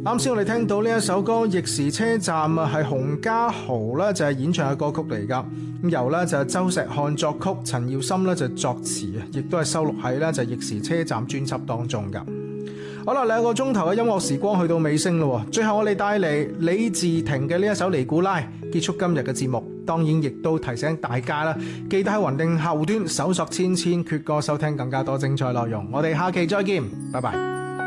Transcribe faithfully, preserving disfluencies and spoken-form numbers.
啱先我哋聽到呢一首歌《逆時車站》啊，係洪嘉豪咧就係演唱嘅歌曲嚟噶。咁由咧就係周石漢作曲，陳耀森咧就作詞啊，亦都係收錄喺咧就係《逆時車站》專輯當中噶。好啦，兩個鐘頭嘅音樂時光去到尾聲咯，最後我哋帶嚟李治廷嘅呢一首尼古拉，結束今日嘅節目。當然亦都提醒大家啦，記得喺雲定後端搜索千千闕歌，收聽更加多精彩內容。我哋下期再見，拜拜。